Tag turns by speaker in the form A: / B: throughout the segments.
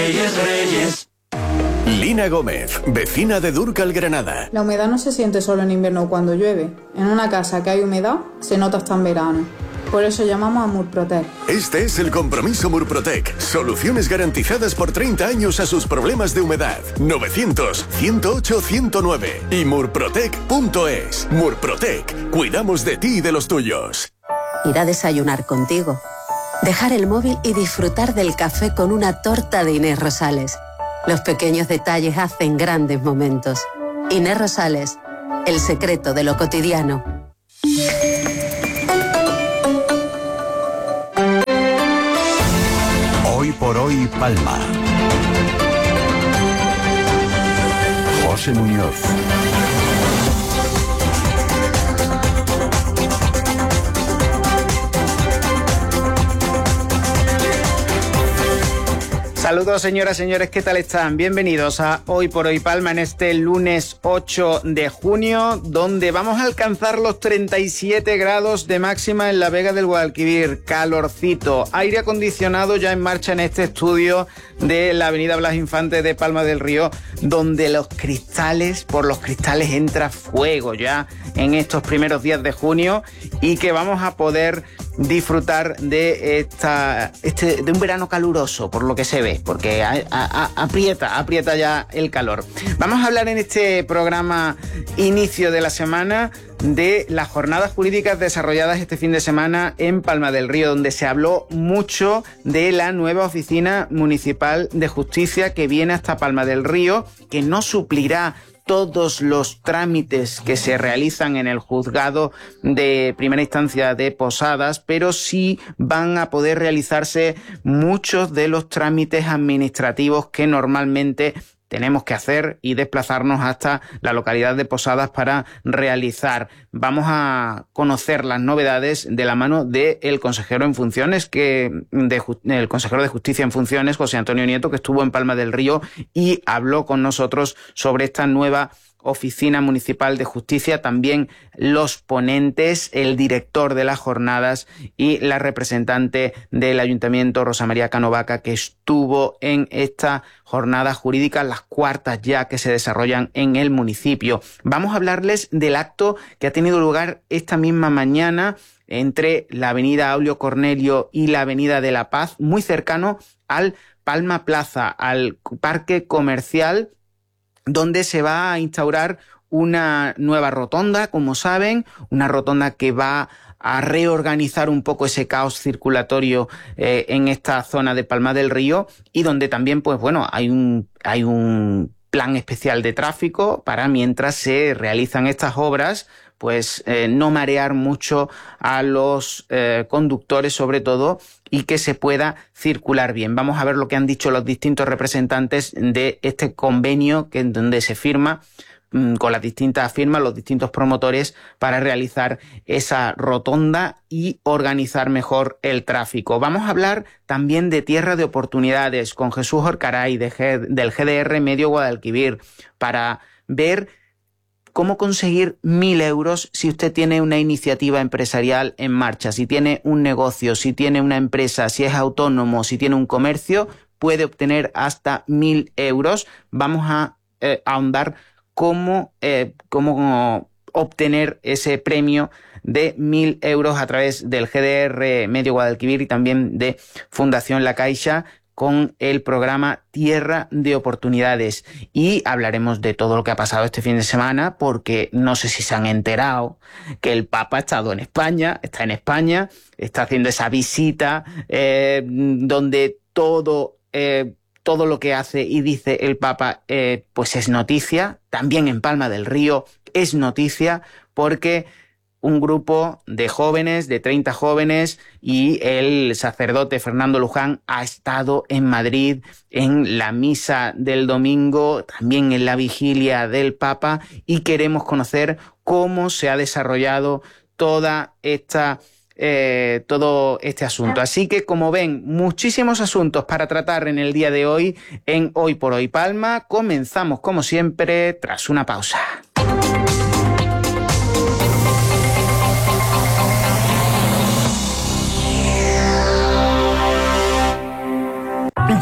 A: Reyes, Reyes.
B: Lina Gómez, vecina de Dúrcal, Granada.
C: La humedad no se siente solo en invierno cuando llueve. En una casa que hay humedad, se nota hasta en verano. Por eso llamamos a Murprotec.
B: Este es el compromiso Murprotec. Soluciones garantizadas por 30 años a sus problemas de humedad. 900-108-109 y murprotec.es. Murprotec. Cuidamos de ti y de los tuyos.
D: Ir a desayunar contigo. Dejar el móvil y disfrutar del café con una torta de Inés Rosales. Los pequeños detalles hacen grandes momentos. Inés Rosales, el secreto de lo cotidiano.
E: Hoy por hoy, Palma. José Muñoz.
F: Saludos señoras, señores, ¿qué tal están? Bienvenidos a Hoy por Hoy Palma en este lunes 8 de junio, donde vamos a alcanzar los 37 grados de máxima en la Vega del Guadalquivir. Calorcito, aire acondicionado ya en marcha en este estudio de la avenida Blas Infante de Palma del Río, donde por los cristales entra fuego ya en estos primeros días de junio y que vamos a poder disfrutar de de un verano caluroso, por lo que se ve, porque aprieta ya el calor. Vamos a hablar en este programa inicio de la semana de las jornadas jurídicas desarrolladas este fin de semana en Palma del Río, donde se habló mucho de la nueva Oficina Municipal de Justicia que viene hasta Palma del Río, que no suplirá todos los trámites que se realizan en el juzgado de primera instancia de Posadas, pero sí van a poder realizarse muchos de los trámites administrativos que normalmente tenemos que hacer y desplazarnos hasta la localidad de Posadas para realizar. Vamos a conocer las novedades de la mano del consejero en funciones, el consejero de Justicia en funciones, José Antonio Nieto, que estuvo en Palma del Río y habló con nosotros sobre esta nueva Oficina Municipal de Justicia, también los ponentes, el director de las jornadas y la representante del Ayuntamiento, Rosa María Canovaca, que estuvo en esta jornada jurídica, las cuartas ya que se desarrollan en el municipio. Vamos a hablarles del acto que ha tenido lugar esta misma mañana entre la avenida Aulio Cornelio y la avenida de la Paz, muy cercano al Palma Plaza, al parque comercial, donde se va a instaurar una nueva rotonda, como saben, una rotonda que va a reorganizar un poco ese caos circulatorio en esta zona de Palma del Río, y donde también, pues bueno, hay un plan especial de tráfico para, mientras se realizan estas obras, pues no marear mucho a los conductores, sobre todo, y que se pueda circular bien. Vamos a ver lo que han dicho los distintos representantes de este convenio donde se firma con las distintas firmas, los distintos promotores, para realizar esa rotonda y organizar mejor el tráfico. Vamos a hablar también de tierra de oportunidades con Jesús Orcaray del GDR Medio Guadalquivir, para ver cómo conseguir 1.000 euros si usted tiene una iniciativa empresarial en marcha, si tiene un negocio, si tiene una empresa, si es autónomo, si tiene un comercio, puede obtener hasta 1.000 euros. Vamos a ahondar cómo obtener ese premio de 1.000 euros a través del GDR Medio Guadalquivir y también de Fundación La Caixa, con el programa Tierra de Oportunidades. Y hablaremos de todo lo que ha pasado este fin de semana, porque no sé si se han enterado que el Papa está en España, está haciendo esa visita donde todo lo que hace y dice el Papa pues es noticia. También en Palma del Río es noticia, porque un grupo de jóvenes, de 30 jóvenes, y el sacerdote Fernando Luján ha estado en Madrid en la misa del domingo, también en la vigilia del Papa, y queremos conocer cómo se ha desarrollado todo este asunto. Así que, como ven, muchísimos asuntos para tratar en el día de hoy en Hoy por Hoy Palma. Comenzamos, como siempre, tras una pausa.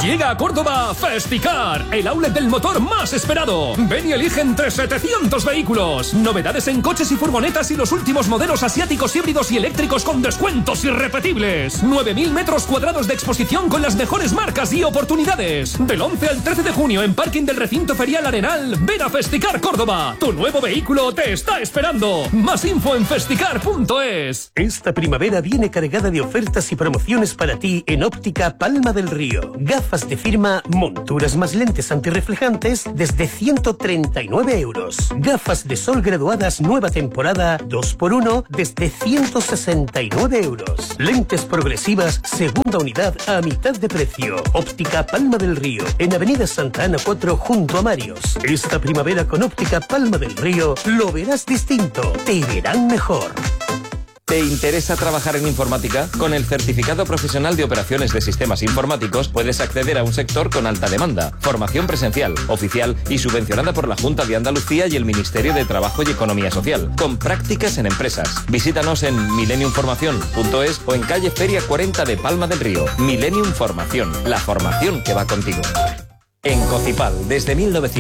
A: Llega a Córdoba Festicar, el outlet del motor más esperado. Ven y elige entre 700 vehículos. Novedades en coches y furgonetas y los últimos modelos asiáticos, híbridos y eléctricos con descuentos irrepetibles. 9.000 metros cuadrados de exposición con las mejores marcas y oportunidades. Del 11 al 13 de junio en parking del recinto ferial Arenal, ven a Festicar Córdoba. Tu nuevo vehículo te está esperando. Más info en festicar.es.
G: Esta primavera viene cargada de ofertas y promociones para ti en Óptica Palma del Río. Gafas de firma, monturas más lentes antirreflejantes desde 139 euros. Gafas de sol graduadas nueva temporada 2x1 desde 169 euros. Lentes progresivas segunda unidad a mitad de precio. Óptica Palma del Río en Avenida Santa Ana 4 junto a Marios. Esta primavera con Óptica Palma del Río lo verás distinto. Te verán mejor.
H: ¿Te interesa trabajar en informática? Con el Certificado Profesional de Operaciones de Sistemas Informáticos puedes acceder a un sector con alta demanda. Formación presencial, oficial y subvencionada por la Junta de Andalucía y el Ministerio de Trabajo y Economía Social. Con prácticas en empresas. Visítanos en millenniumformación.es o en calle Feria 40 de Palma del Río. Millennium Formación, la formación que va contigo. En Cocipal, desde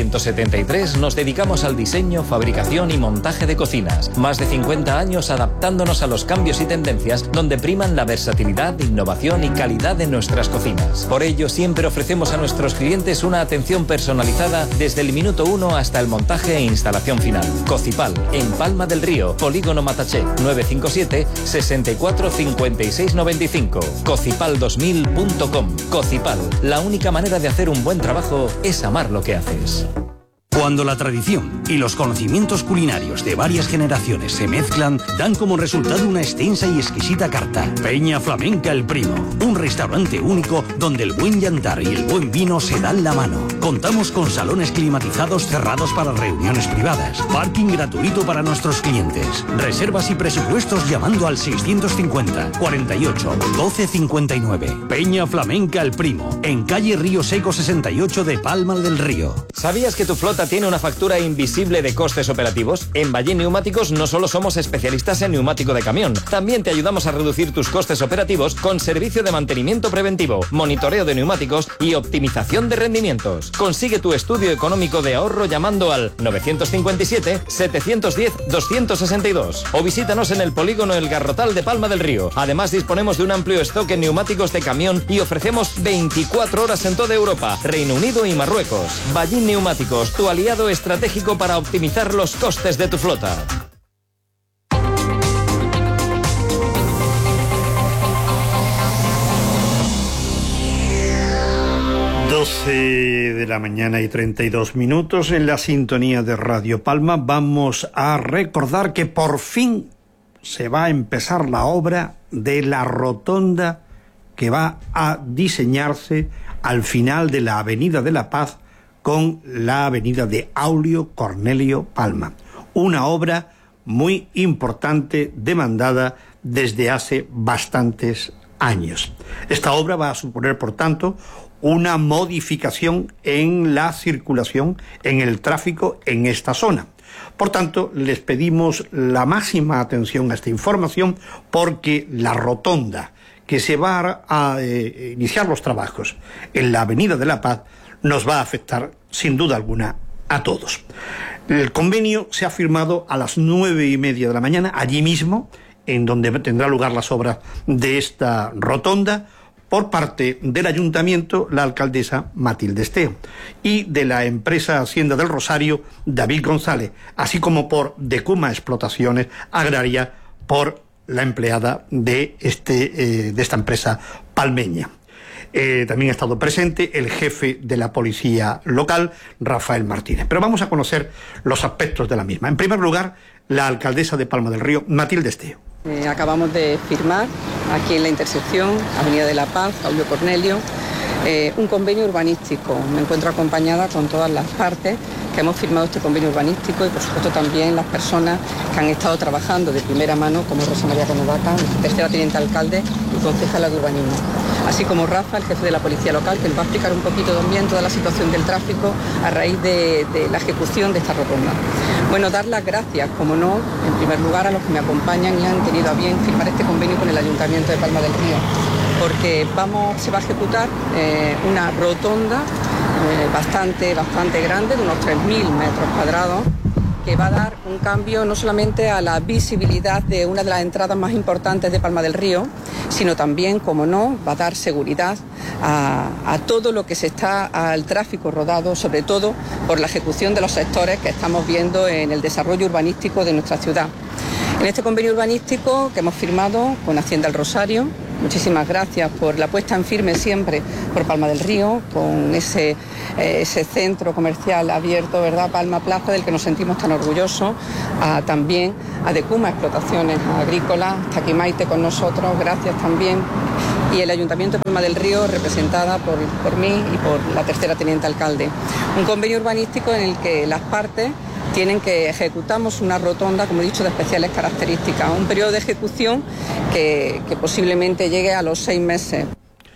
H: 1973 nos dedicamos al diseño, fabricación y montaje de cocinas. Más de 50 años adaptándonos a los cambios y tendencias donde priman la versatilidad, innovación y calidad de nuestras cocinas. Por ello, siempre ofrecemos a nuestros clientes una atención personalizada desde el minuto 1 hasta el montaje e instalación final. Cocipal, en Palma del Río, Polígono Mataché, 957 64 56 95. Cocipal2000.com. Cocipal, la única manera de hacer un buen trabajo es amar lo que haces.
I: Cuando la tradición y los conocimientos culinarios de varias generaciones se mezclan, dan como resultado una extensa y exquisita carta. Peña Flamenca El Primo, un restaurante único donde el buen yantar y el buen vino se dan la mano. Contamos con salones climatizados cerrados para reuniones privadas, parking gratuito para nuestros clientes, reservas y presupuestos llamando al 650 48 12 59. Peña Flamenca El Primo, en calle Río Seco 68 de Palma del Río.
H: ¿Sabías que tu flota tiene una factura invisible de costes operativos? En Ballín Neumáticos no solo somos especialistas en neumático de camión, también te ayudamos a reducir tus costes operativos con servicio de mantenimiento preventivo, monitoreo de neumáticos y optimización de rendimientos. Consigue tu estudio económico de ahorro llamando al 957 710 262 o visítanos en el polígono El Garrotal de Palma del Río. Además disponemos de un amplio stock en neumáticos de camión y ofrecemos 24 horas en toda Europa, Reino Unido y Marruecos. Ballín Neumáticos, tu aliado estratégico para optimizar los costes de tu flota.
J: De la mañana y 32 minutos en la sintonía de Radio Palma. Vamos a recordar que por fin se va a empezar la obra de la rotonda que va a diseñarse al final de la Avenida de la Paz con la avenida de Aulio Cornelio Palma. Una obra muy importante, demandada desde hace bastantes años. Esta obra va a suponer, por tanto, una modificación en la circulación, en el tráfico en esta zona. Por tanto, les pedimos la máxima atención a esta información porque la rotonda que se va a iniciar los trabajos en la Avenida de la Paz nos va a afectar, sin duda alguna, a todos. El convenio se ha firmado a las 9:30 de la mañana, allí mismo, en donde tendrán lugar las obras de esta rotonda, por parte del Ayuntamiento, la alcaldesa Matilde Esteo, y de la empresa Hacienda del Rosario, David González, así como por Decuma Explotaciones Agrarias, por la empleada de esta empresa palmeña. También ha estado presente el jefe de la policía local, Rafael Martínez. Pero vamos a conocer los aspectos de la misma. En primer lugar, la alcaldesa de Palma del Río, Matilde Esteo.
K: Acabamos de firmar aquí en la intersección Avenida de la Paz, Aulio Cornelio, un convenio urbanístico. Me encuentro acompañada con todas las partes que hemos firmado este convenio urbanístico y por supuesto también las personas que han estado trabajando de primera mano, como Rosa María Canovaca, tercera teniente alcalde y concejala de urbanismo. Así como Rafa, el jefe de la policía local, que nos va a explicar un poquito también toda la situación del tráfico a raíz de la ejecución de esta rotonda. Bueno, dar las gracias, como no, en primer lugar a los que me acompañan y han tenido a bien firmar este convenio con el Ayuntamiento de Palma del Río. porque se va a ejecutar una rotonda bastante grande, de unos 3.000 metros cuadrados, que va a dar un cambio no solamente a la visibilidad de una de las entradas más importantes de Palma del Río, sino también, como no, va a dar seguridad a todo lo que al tráfico rodado, sobre todo por la ejecución de los sectores que estamos viendo en el desarrollo urbanístico de nuestra ciudad. En este convenio urbanístico que hemos firmado con Hacienda El Rosario, muchísimas gracias por la puesta en firme siempre por Palma del Río, con ese centro comercial abierto, ¿verdad? Palma Plaza, del que nos sentimos tan orgullosos, también a Decuma Explotaciones Agrícolas, Taquimaite con nosotros, gracias también, y el Ayuntamiento de Palma del Río, representada por mí y por la tercera teniente alcalde. Un convenio urbanístico en el que las partes ejecutamos una rotonda, como he dicho, de especiales características, un periodo de ejecución que posiblemente llegue a los 6 meses.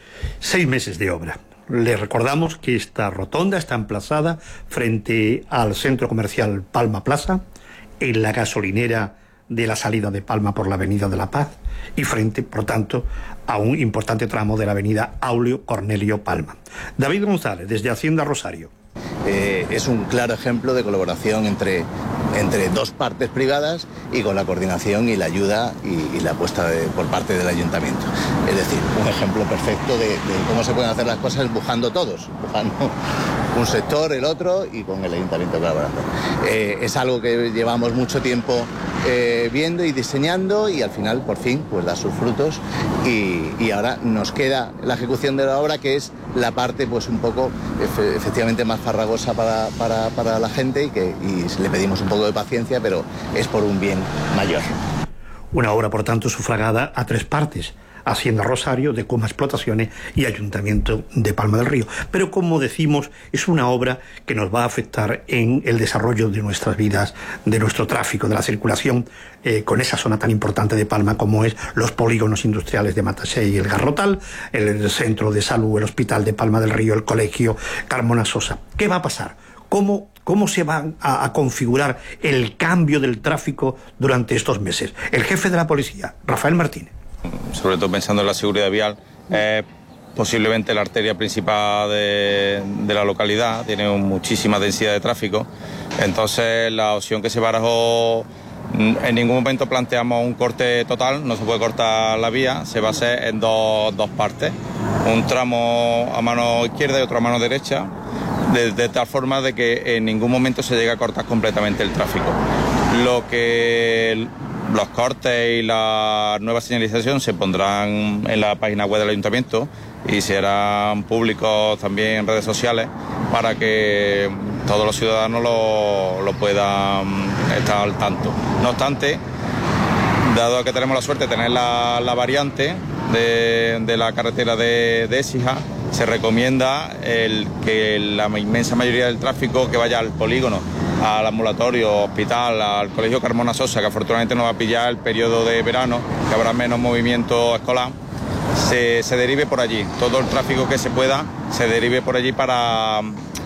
J: 6 meses de obra. Le recordamos que esta rotonda está emplazada frente al centro comercial Palma Plaza, en la gasolinera de la salida de Palma por la Avenida de la Paz y frente, por tanto, a un importante tramo de la Avenida Aulio Cornelio Palma. David González, desde Hacienda Rosario.
L: Es un claro ejemplo de colaboración entre dos partes privadas y con la coordinación y la ayuda y la apuesta por parte del ayuntamiento. Es decir, un ejemplo perfecto de cómo se pueden hacer las cosas empujando todos, empujando un sector, el otro y con el ayuntamiento colaborando. Es algo que llevamos mucho tiempo viendo y diseñando y al final, por fin, pues da sus frutos y ahora nos queda la ejecución de la obra, que es la parte pues un poco efectivamente más farragosa para la gente y le pedimos un poco de paciencia, pero es por un bien mayor.
J: Una obra, por tanto, sufragada a 3 partes: Hacienda Rosario, Decuma Explotaciones y Ayuntamiento de Palma del Río. Pero, como decimos, es una obra que nos va a afectar en el desarrollo de nuestras vidas, de nuestro tráfico, de la circulación, con esa zona tan importante de Palma como es los polígonos industriales de Matasé y el Garrotal, el centro de salud, el hospital de Palma del Río, el colegio Carmona Sosa. ¿Qué va a pasar? ¿Cómo se va a configurar el cambio del tráfico durante estos meses? El jefe de la policía, Rafael Martínez.
M: Sobre todo pensando en la seguridad vial, posiblemente la arteria principal de la localidad, tiene muchísima densidad de tráfico, entonces la opción que se barajó, en ningún momento planteamos un corte total, no se puede cortar la vía, se va a hacer en dos partes, un tramo a mano izquierda y otro a mano derecha, de tal forma de que en ningún momento se llegue a cortar completamente el tráfico. Los cortes y la nueva señalización se pondrán en la página web del ayuntamiento y serán públicos también en redes sociales para que todos los ciudadanos lo puedan estar al tanto. No obstante, dado que tenemos la suerte de tener la variante de la carretera de Écija, se recomienda que la inmensa mayoría del tráfico que vaya al polígono, al ambulatorio, hospital, al colegio Carmona Sosa, que afortunadamente nos va a pillar el periodo de verano, que habrá menos movimiento escolar, se derive por allí. Todo el tráfico que se pueda se derive por allí para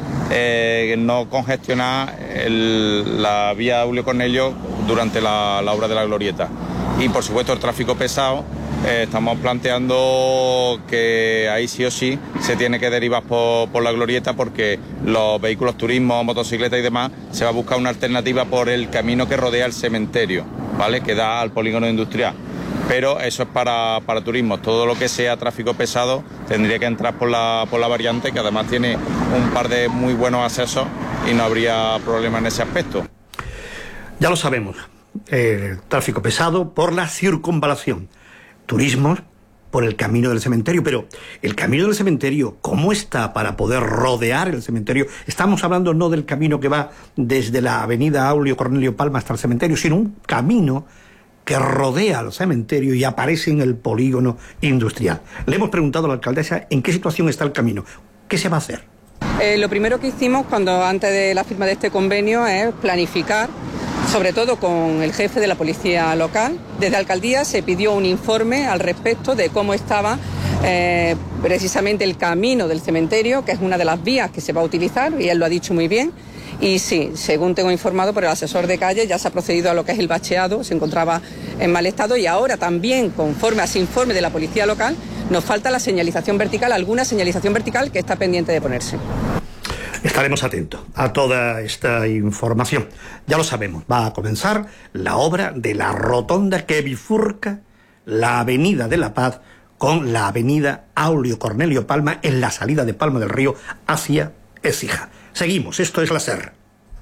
M: no congestionar la vía Aulio Cornelio durante la obra de la glorieta. Y por supuesto el tráfico pesado, estamos planteando que ahí sí o sí se tiene que derivar por la glorieta, porque los vehículos turismo, motocicletas y demás, se va a buscar una alternativa por el camino que rodea el cementerio, ¿vale?, que da al polígono industrial. Pero eso es para turismo. Todo lo que sea tráfico pesado tendría que entrar por la variante, que además tiene un par de muy buenos accesos y no habría problema en ese aspecto.
J: Ya lo sabemos, tráfico pesado por la circunvalación, turismos por el camino del cementerio, pero el camino del cementerio, ¿cómo está para poder rodear el cementerio? Estamos hablando no del camino que va desde la avenida Aulio Cornelio Palma hasta el cementerio, sino un camino que rodea al cementerio y aparece en el polígono industrial. Le hemos preguntado a la alcaldesa en qué situación está el camino, qué se va a hacer.
K: Lo primero que hicimos antes de la firma de este convenio es planificar, sobre todo con el jefe de la policía local. Desde alcaldía se pidió un informe al respecto de cómo estaba precisamente el camino del cementerio, que es una de las vías que se va a utilizar, y él lo ha dicho muy bien. Y sí, según tengo informado por el asesor de calle, ya se ha procedido a lo que es el bacheado, se encontraba en mal estado, y ahora también, conforme a ese informe de la policía local, Nos falta la señalización vertical, alguna señalización vertical que está pendiente de ponerse.
J: Estaremos atentos a toda esta información. Ya lo sabemos, va a comenzar la obra de la rotonda que bifurca la Avenida de la Paz con la Avenida Aulio Cornelio Palma en la salida de Palma del Río hacia Écija. Seguimos, esto es la SER.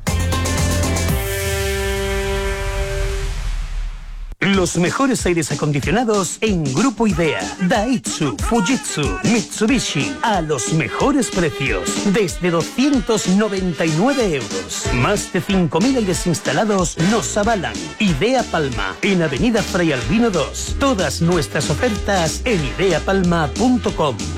G: Los mejores aires acondicionados en Grupo IDEA, Daihatsu, Fujitsu, Mitsubishi, a los mejores precios, desde 299 euros. Más de 5.000 aires instalados nos avalan. IDEA Palma, en Avenida Fray Albino 2. Todas nuestras ofertas en ideapalma.com.